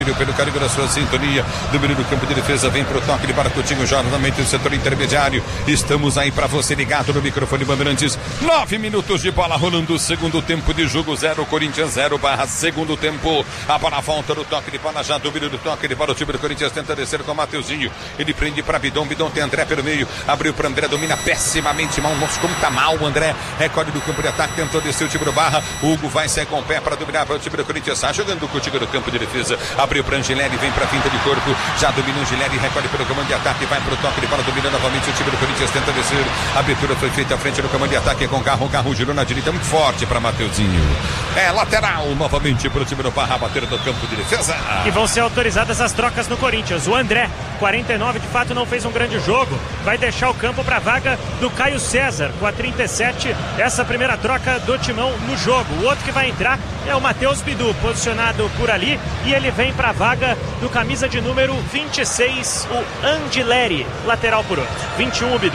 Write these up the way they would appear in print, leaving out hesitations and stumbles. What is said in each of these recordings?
Pelo carinho da sua sintonia, domínio do campo de defesa, vem pro toque de para Coutinho, já novamente no setor intermediário. Estamos aí para você ligado no microfone Bandeirantes. 9 minutos de bola rolando, segundo tempo de jogo, 0 Corinthians 0 / segundo tempo. A bola volta no toque de bola, já domínio do toque de bola, o time do Corinthians tenta descer com o Mateuzinho. Ele prende para Bidon tem André pelo meio, abriu para André, domina pessimamente mal, nossa, como tá mal o André. Recorde do campo de ataque, tentou descer o time do Barra. Hugo vai sair com o pé para dominar para o time do Corinthians, está jogando Coutinho no campo de defesa. Abriu para Angeleri, vem para a finta de corpo, já domina Angeleri, recolhe pelo comando de ataque, vai para o toque de bola, domina novamente o time do Corinthians, tenta descer, a abertura foi feita à frente do comando de ataque com o Carro girou na direita, muito forte para Mateuzinho, lateral novamente para o time do Barra, bater no campo de defesa. E vão ser autorizadas as trocas no Corinthians. O André, 49, de fato não fez um grande jogo, vai deixar o campo para a vaga do Caio César, com a 37, essa primeira troca do Timão no jogo. O outro que vai entrar é o Matheus Bidu, posicionado por ali, e ele vem para a vaga do camisa de número 26, o Angeleri, lateral por outro. 21, o Bidu.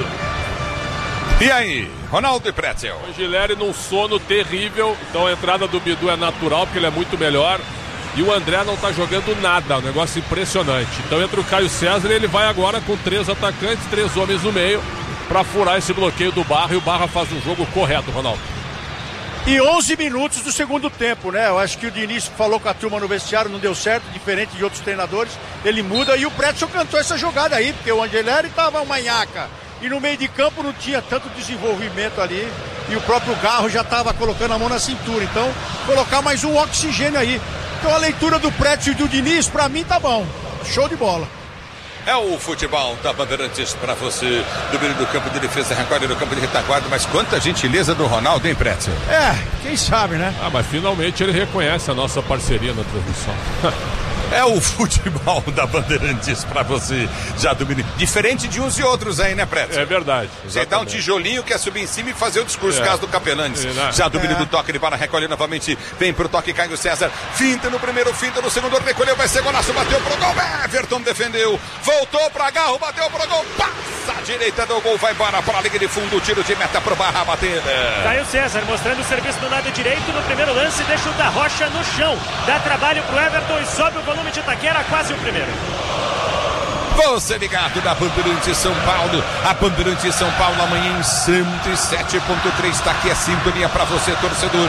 E aí, Ronaldo e Pretzel? O Angeleri num sono terrível, então a entrada do Bidu é natural, porque ele é muito melhor. E o André não tá jogando nada, um negócio impressionante. Então entra o Caio César e ele vai agora com 3 atacantes, 3 homens no meio, para furar esse bloqueio do Barra, e o Barra faz um jogo correto, Ronaldo. E 11 minutos do segundo tempo, né? Eu acho que o Diniz falou com a turma no vestiário, não deu certo, diferente de outros treinadores. Ele muda e o Pretzel cantou essa jogada aí, porque o Angeleri tava uma manhaca. E no meio de campo não tinha tanto desenvolvimento ali. E o próprio Garro já estava colocando a mão na cintura. Então, colocar mais um oxigênio aí. Então a leitura do Pretzel e do Diniz, pra mim tá bom. Show de bola. É o futebol da Bandeirantes para você, domínio do campo de defesa, recolhe do campo de retaguarda, mas quanta gentileza do Ronaldo, hein, Pretzel? Quem sabe, né? Mas finalmente ele reconhece a nossa parceria na transmissão. É o futebol da Bandeirantes pra você, já domina. Diferente de uns e outros aí, né, Pretzel? É verdade. Você dá um tijolinho, quer subir em cima e fazer o discurso, caso do Capelanes. Já domina do toque de bola, recolhe novamente, vem pro toque, Caio César, finta no primeiro, finta no segundo, recolheu, vai ser golaço, bateu pro gol, Everton defendeu, voltou pra Garro, bateu pro gol, passa a direita do gol, vai embora para a linha de fundo, tiro de meta pro Barra bater. Caio César mostrando o serviço do lado direito no primeiro lance, deixa o da Rocha no chão, dá trabalho pro Everton e sobe o volume de Itaquera, quase o primeiro. Você ligado da Bandeirantes São Paulo, a Bandeirantes São Paulo amanhã em 107.3, está aqui a sintonia para você, torcedor.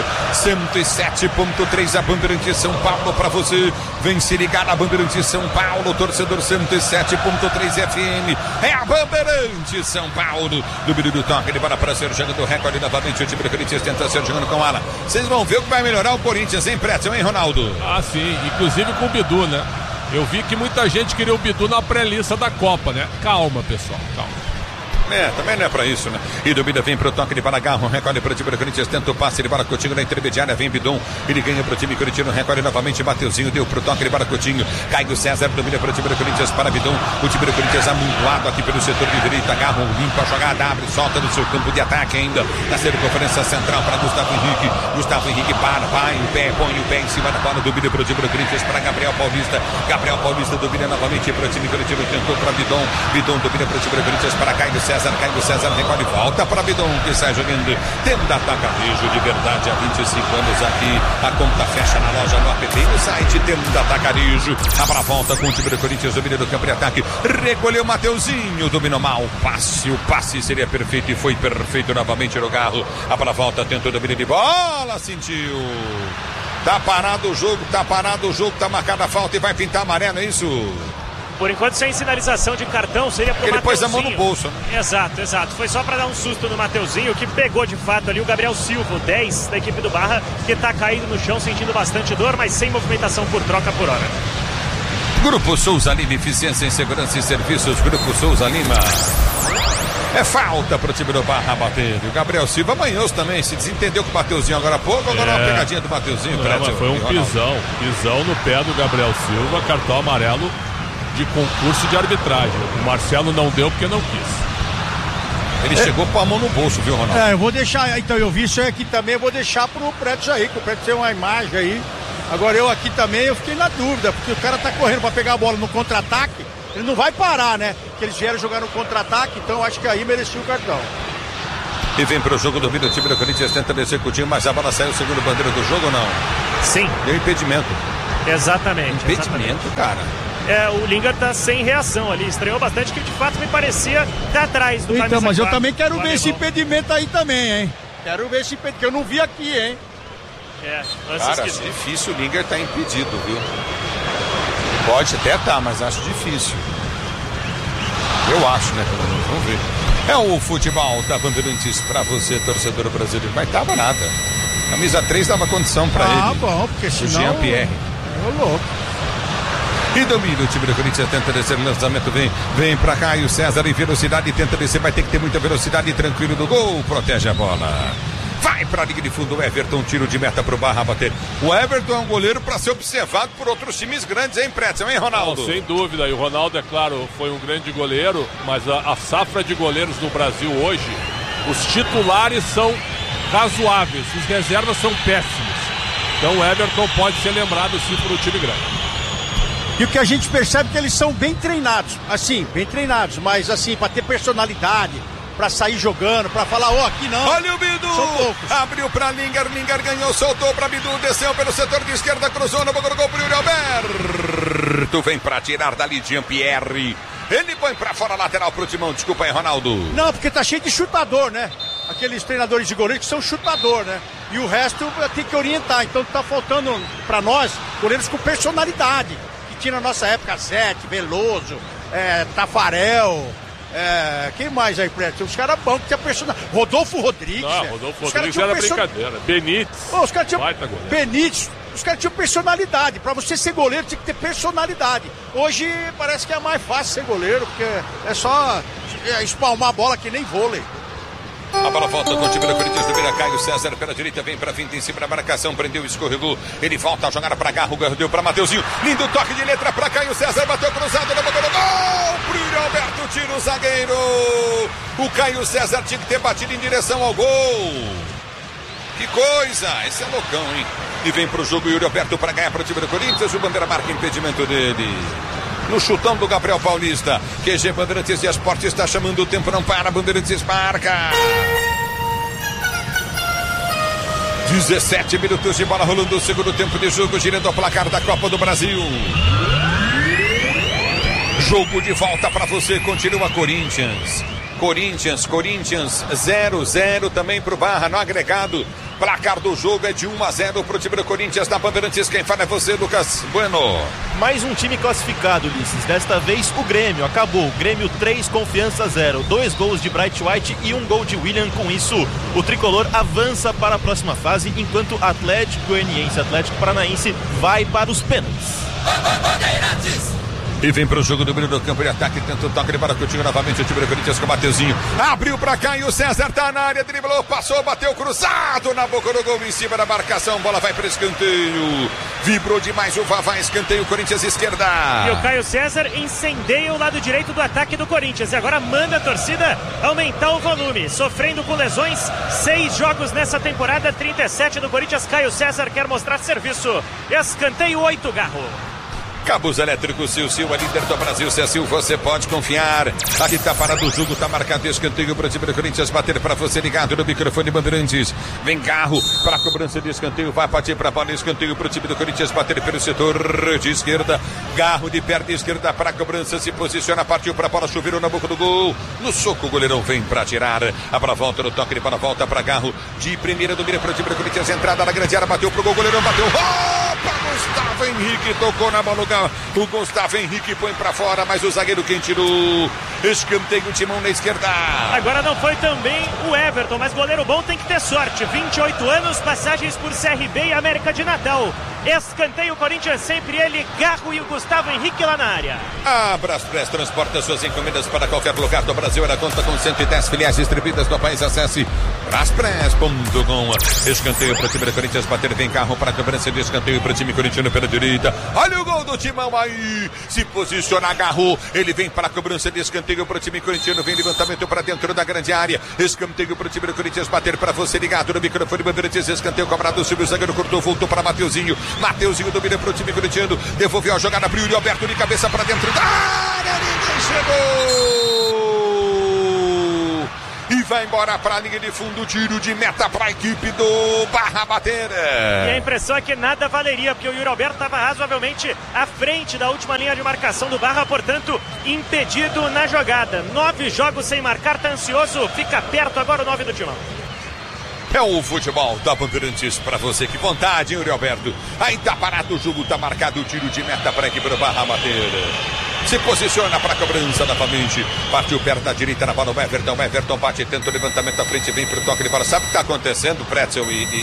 107.3, a Bandeirantes São Paulo para você, vem se ligar na Bandeirantes São Paulo, torcedor. 107.3 FM, é a Bandeirantes São Paulo. Do meio do toque, ele para ser jogando recorde novamente, o time do Corinthians tenta ser jogando com ala. Vocês vão ver o que vai melhorar o Corinthians, hein, Pretzel, hein, Ronaldo? Sim, inclusive com o Bidu, né? Eu vi que muita gente queria o Bidu na pré-lista da Copa, né? Calma, pessoal, calma. Também não é pra isso, né? E domina, vem pro toque de bola, Garro, recolhe pro time do Corinthians, tenta o passe de bola, Coutinho na intermediária, vem Bidon, ele ganha pro time Corinthians, recolhe novamente, Mateuzinho, deu pro toque de bola, Coutinho, Caio César, domina pro time do Corinthians, para Bidon, o time do Corinthians amontoado aqui pelo setor de direita, Garro, limpa a jogada, abre, solta no seu campo de ataque ainda, na circunferência central para Gustavo Henrique para, vai o pé, põe o pé em cima da bola, domina pro time do Corinthians, para Gabriel Paulista domina novamente pro time Corinthians, tentou para Bidon domina pro time do Corinthians, para Caio César recolhe, volta para Bidon, que sai jogando, tenda atacarejo de verdade há 25 anos aqui, a conta fecha na loja, no app, no site, tenda atacarejo, a bola volta com o time do Corinthians, domina do campo de ataque, recolheu Mateuzinho, dominou mal, o passe seria perfeito e foi perfeito novamente no Garro, a bola volta, tentou domínio de bola, sentiu, tá parado o jogo, tá marcada a falta e vai pintar amarelo, é isso? Por enquanto, sem sinalização de cartão, seria pro Ele Mateuzinho. pôs a mão no bolso, né? Exato. Foi só para dar um susto no Mateuzinho, que pegou de fato ali o Gabriel Silva, o 10 da equipe do Barra, que tá caído no chão, sentindo bastante dor, mas sem movimentação por troca por hora. Grupo Souza Lima, eficiência em segurança e serviços, Grupo Souza Lima. É falta pro time do Barra bater. O Gabriel Silva amanhãos também, se desentendeu com o Mateuzinho agora há pouco, agora uma pegadinha do Mateuzinho. Foi um pisão no pé do Gabriel Silva, cartão amarelo de concurso de arbitragem. O Marcelo não deu porque não quis. Ele chegou com a mão no bolso, viu, Ronaldo? Eu vou deixar, então eu vi isso aqui também, eu vou deixar pro Pretzel aí, que o Pretzel tem uma imagem aí. Agora eu aqui também, eu fiquei na dúvida, porque o cara tá correndo pra pegar a bola no contra-ataque, ele não vai parar, né? Porque eles vieram jogar no contra-ataque, então eu acho que aí merecia o cartão. E vem pro jogo do time do Corinthians, tenta descer com o time, mas a bola saiu, segundo bandeira do jogo ou não? Sim. Deu impedimento. Exatamente. Impedimento, cara. O Lingard tá sem reação ali, estranhou bastante, que de fato me parecia tá atrás do camisa. Então, mas 4, eu também quero ver esse impedimento aí também, hein? Quero ver esse impedimento, que eu não vi aqui, hein? Cara, acho difícil o Lingard tá impedido, viu? Pode até estar, mas acho difícil. Eu acho, né? Vamos ver. É o futebol da Bandeirantes pra você, torcedor brasileiro. Mas tava nada. Camisa 3 dava condição pra ele. Ah, bom, porque senão... O Jean-Pierre. Ô, louco. E domina o time do Corinthians, tenta descer o lançamento, vem pra cá e o César em velocidade, tenta descer, vai ter que ter muita velocidade, tranquilo do gol, protege a bola. Vai pra linha de fundo o Everton, tiro de meta pro Barra bater. O Everton é um goleiro pra ser observado por outros times grandes, hein, Pretzel, hein, Ronaldo? Não, sem dúvida, e o Ronaldo, é claro, foi um grande goleiro, mas a safra de goleiros no Brasil hoje, os titulares são razoáveis, os reservas são péssimos. Então o Everton pode ser lembrado sim por um time grande. E o que a gente percebe é que eles são bem treinados, assim, bem treinados, mas assim, pra ter personalidade, pra sair jogando, pra falar, aqui não. Olha o Bidu! São poucos. Abriu pra Lingard ganhou, soltou pra Bidu, desceu pelo setor de esquerda, cruzou no boca do gol pro Yuri Alberto. Vem pra tirar dali Jean-Pierre. Ele põe pra fora a lateral pro Timão, desculpa aí, Ronaldo. Não, porque tá cheio de chutador, né? Aqueles treinadores de goleiro que são chutador, né? E o resto tem que orientar, então tá faltando pra nós, goleiros com personalidade. Tinha na nossa época Zete, Veloso, Tafarel, quem mais aí, Preto? Os caras bons que tinha personalidade. Rodolfo Rodrigues. Não, Rodolfo Rodrigues era brincadeira. Benítez. Os caras tinham Benítez. Os caras tinham personalidade. Pra você ser goleiro, tinha que ter personalidade. Hoje parece que é mais fácil ser goleiro, porque é só espalmar a bola que nem vôlei. A bola volta com o time do Corinthians, domina Caio César pela direita, vem pra finta em cima da marcação, prendeu, escorregou, ele volta a jogar pra Garro, o Garro deu pra Mateuzinho, lindo toque de letra pra Caio César, bateu cruzado na boca do gol, Bruno Alberto tira o zagueiro, o Caio César tinha que ter batido em direção ao gol, que coisa, esse é loucão, hein, e vem pro jogo Yuri Alberto pra ganhar pro time do Corinthians, o Bandeira marca impedimento dele. No chutão do Gabriel Paulista. QG Bandeirantes e Esportes está chamando o tempo, não para. Bandeirantes marca. 17 minutos de bola rolando o segundo tempo de jogo, girando o placar da Copa do Brasil. Jogo de volta para você, continua Corinthians 0-0 também pro Barra no agregado. Placar do jogo é de 1-0 pro time do Corinthians da Bandeirantes. Quem fala é você, Lucas Bueno. Mais um time classificado, Ulisses. Desta vez o Grêmio. Acabou. Grêmio 3, Confiança 0. 2 gols de Bright White e 1 gol de William. Com isso, o tricolor avança para a próxima fase, enquanto Atlético Goianiense, Atlético Paranaense vai para os pênaltis. Bandeirantes. E vem pro jogo do meio do campo de ataque, tenta o toque de Coutinho novamente, o time do Corinthians com o Mateuzinho. Abriu pra cá e o César tá na área, driblou, passou, bateu cruzado na boca do gol em cima da marcação, bola vai para escanteio. Vibrou demais o Vavá, escanteio, Corinthians esquerda. E o Caio César incendeia o lado direito do ataque do Corinthians e agora manda a torcida aumentar o volume, sofrendo com lesões, 6 jogos nessa temporada, 37 do Corinthians. Caio César quer mostrar serviço, escanteio 8, Garro. Cabos Elétricos, Sil é líder do Brasil. Se é Sil, você pode confiar. Aqui tá parado o jogo, tá marcado escanteio para o time do Corinthians bater para você ligado no microfone Bandeirantes. Vem Garro para cobrança de escanteio, vai partir para a bola, escanteio para o time do Corinthians bater pelo setor de esquerda. Garro de perna esquerda para a cobrança, se posiciona, partiu para a bola, chuveiro na boca do gol. No soco, o goleirão vem para tirar. A bola volta no toque de bola, volta para Garro. De primeira, domina para o time do Corinthians, entrada na grande área, bateu pro gol, goleirão bateu. Opa, Gustavo Henrique tocou na bola. O Gustavo Henrique põe pra fora, mas o zagueiro quem tirou. Escanteio, Timão na esquerda. Agora não foi também o Everton, mas goleiro bom tem que ter sorte. 28 anos, passagens por CRB e América de Natal. Escanteio, Corinthians, sempre ele, Garro e o Gustavo Henrique lá na área. A Braspress transporta suas encomendas para qualquer lugar do Brasil. Ela conta com 110 filiais distribuídas no país. Acesse braspress.com. Escanteio para o time do Corinthians bater. Vem Garro para a cobrança de escanteio para o time corintiano pela direita. Olha o gol do Timão aí. Se posiciona, Garro. Ele vem para a cobrança de escanteio para o time corintiano. Vem levantamento para dentro da grande área. Escanteio para o time do Corinthians bater para você ligado no microfone Bandeirantes. Escanteio cobrado. Silvio zagueiro cortou, voltou para Mateuzinho. Mateuzinho domina para o time corintiano. Devolveu a jogada para o Yuri Alberto de cabeça para dentro da área. Ninguém chegou. E vai embora para a linha de fundo, tiro de meta para a equipe do Barra bater. E a impressão é que nada valeria, porque o Yuri Alberto estava razoavelmente à frente da última linha de marcação do Barra, portanto, impedido na jogada. 9 jogos sem marcar, tá ansioso, fica perto agora o 9 do Timão. É o futebol da Bandeirantes para você. Que vontade, hein, Yuri Alberto? Aí tá parado o jogo, tá marcado o tiro de meta para a equipe do Barra bater. Se posiciona para a cobrança novamente. Partiu perto da direita na bola o Everton. O Everton bate, tenta o levantamento à frente, vem pro toque de bola. Sabe o que tá acontecendo, Pretzel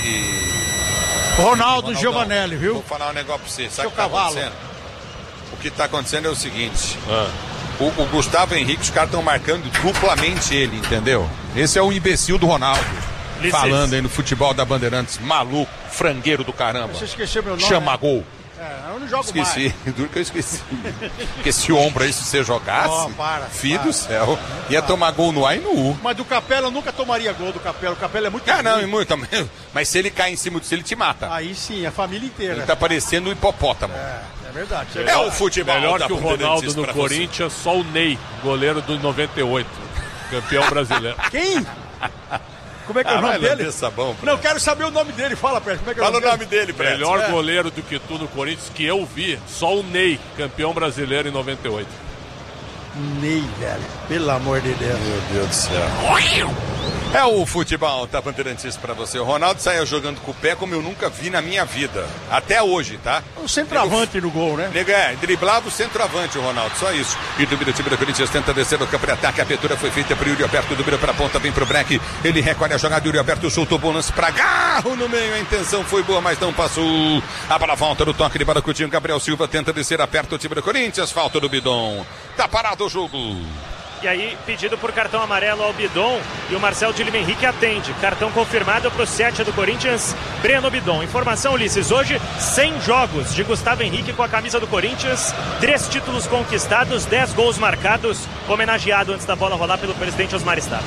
Ronaldo Giovanelli, viu? Vou falar um negócio pra você. Sabe o que Seu tá cavalo. acontecendo? O que tá acontecendo é o seguinte. O Gustavo Henrique, os caras estão marcando duplamente ele, entendeu? Esse é o imbecil do Ronaldo. Falando aí no futebol da Bandeirantes. Maluco, frangueiro do caramba. Você esqueceu meu nome? Chama gol. Eu não jogo Esqueci, duro que eu esqueci. Porque esse ombro aí, se você jogasse, filho do céu, ia tomar gol no A e no U. Mas do Capela eu nunca tomaria gol do Capela. O Capela é muito não, e muito também. Mas se ele cai em cima disso, ele te mata. Aí sim, a família inteira. Ele tá parecendo um hipopótamo. É verdade. É o futebol melhor da que o Ronaldo no Corinthians, só o Ney, goleiro do 98, campeão brasileiro. Quem? Como é que é o nome dele? Sabão, não, quero saber o nome dele. Fala, Preto. Como é que é Fala o nome dele, Preto. Melhor goleiro do que tu no Corinthians que eu vi, só o Ney, campeão brasileiro em 98. Ney, velho. Pelo amor de Deus. Meu Deus do céu. É o futebol da Bandeirantes pra você. O Ronaldo saia jogando com o pé como eu nunca vi na minha vida. Até hoje, tá? O centroavante no gol, né? Driblava o centroavante o Ronaldo, só isso. E do time do Corinthians tenta descer no campo de ataque. A abertura foi feita pro Yuri Alberto, do Bira pra ponta, vem pro break. Ele recolhe a jogada, Yuri Alberto soltou o bom lance pra Garro no meio. A intenção foi boa, mas não passou. A bola volta no toque de Baracutinho. Gabriel Silva tenta descer, aperta o time do Corinthians. Falta do Bidon. Tá parado o jogo. E aí, pedido por cartão amarelo ao Bidon, e o Marcelo de Lima Henrique atende. Cartão confirmado para o 7 do Corinthians, Breno Bidon. Informação, Ulisses, hoje 100 jogos de Gustavo Henrique com a camisa do Corinthians, 3 títulos conquistados, 10 gols marcados, homenageado antes da bola rolar pelo presidente Osmar Stadler.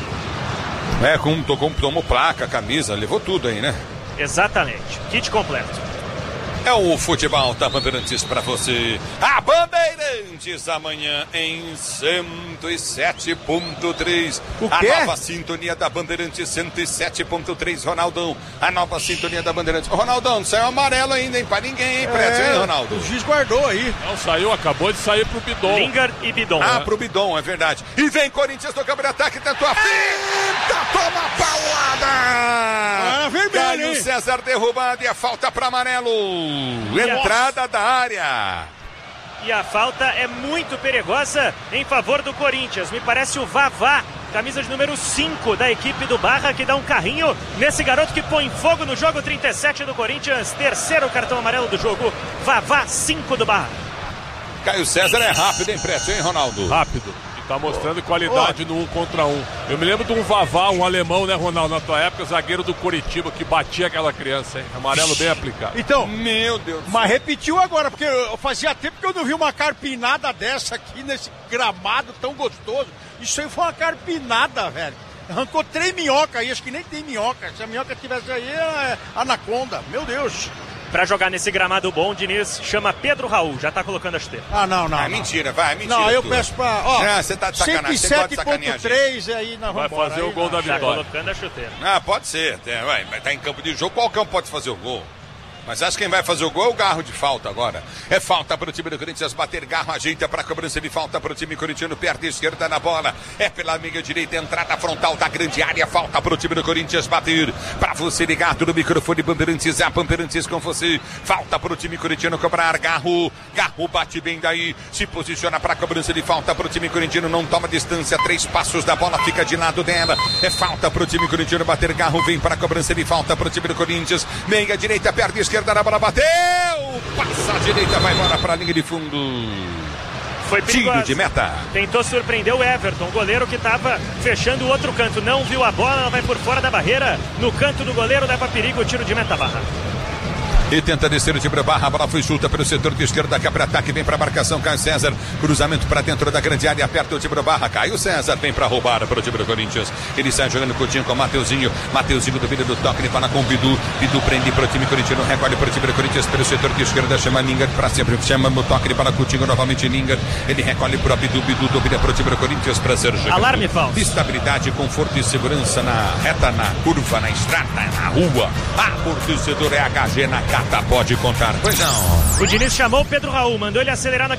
Tomou placa, camisa, levou tudo aí, né? Exatamente, kit completo. É o futebol da Bandeirantes para você. A Bandeirantes amanhã em 107.3. A nova sintonia da Bandeirantes 107.3. Ronaldão, a nova sintonia da Bandeirantes. Ronaldão, não saiu amarelo ainda, hein? Pra ninguém, hein, Preto, hein, Ronaldo? O juiz guardou aí. Não saiu, acabou de sair pro Bidon. Lingard e Bidon. Pro Bidon, é verdade. E vem Corinthians no campo de ataque, tentou a finta, toma paulada. Vermelho, Caio César derrubado e a falta para amarelo. Entrada da área. E a falta é muito perigosa em favor do Corinthians. Me parece o Vavá, camisa de número 5 da equipe do Barra, que dá um carrinho nesse garoto que põe fogo no jogo. 37 do Corinthians, terceiro cartão amarelo do jogo. Vavá, 5 do Barra. Caio César é rápido, hein, Preto, hein, Ronaldo? Rápido. Tá mostrando qualidade no 1 contra 1. Eu me lembro de um Vavá, um alemão, né, Ronaldo, na tua época, zagueiro do Coritiba, que batia aquela criança, hein? Amarelo bem aplicado. Então, meu Deus. Mas repetiu agora, porque fazia tempo que eu não vi uma carpinada dessa aqui nesse gramado tão gostoso. Isso aí foi uma carpinada, velho. Arrancou 3 minhocas aí, acho que nem tem minhoca. Se a minhoca tivesse aí, é anaconda. Meu Deus. Pra jogar nesse gramado bom, Diniz chama Pedro Raul, já tá colocando a chuteira. Não. Mentira, vai, mentira. Não, eu peço pra... Ó, você tá de sacanagem, 107.3 aí na vai fazer o gol da vitória. Tá colocando a chuteira. Pode ser, vai tá em campo de jogo, qualquer um pode fazer o gol. Mas acho que quem vai fazer o gol é o Garro de falta agora. É falta para o time do Corinthians bater. Garro ajeita para a cobrança de falta para o time corintiano. Perde a esquerda na bola. É pela amiga direita. Entrada frontal da grande área. Falta para o time do Corinthians bater. Para você ligado no microfone Bandeirantes. A Bandeirantes com você. Falta para o time corintiano cobrar. Garro bate bem daí. Se posiciona para a cobrança de falta para o time corintiano. Não toma distância. 3 passos da bola. Fica de lado dela. É falta para o time corintiano bater. Garro vem para a cobrança de falta para o time do Corinthians. Meia direita. Perde a esquerda na bola, bateu, passa a direita, vai embora para a linha de fundo. Foi perigoso. Tiro de meta. Tentou surpreender o Everton, o goleiro que estava fechando o outro canto, não viu a bola, ela vai por fora da barreira, no canto do goleiro, leva perigo, tiro de meta Barra. e tenta descer o Tibra Barra. A bola foi solta pelo setor de esquerda, que para ataque, vem para a marcação. Caio César, cruzamento para dentro da grande área, aperta o Tibra Barra. Caio César vem para roubar para o Tibra Corinthians. Ele sai jogando Coutinho com o Mateuzinho. Mateuzinho duvida do toque, ele fala com o Bidu. Bidu prende para o time corintiano, recolhe para o Tibra Corinthians pelo setor de esquerda, chama Ninga para sempre, chama o toque, ele fala Coutinho novamente. Ninga, ele recolhe para o Bidu. Bidu domina para o Tibra Corinthians para ser jogado. Alarme falso. Estabilidade, conforto e segurança na reta, na curva, na estrada, na rua. Amortecedor é HG na Cata, pode contar. Pois não. O Diniz chamou o Pedro Raul, mandou ele acelerar na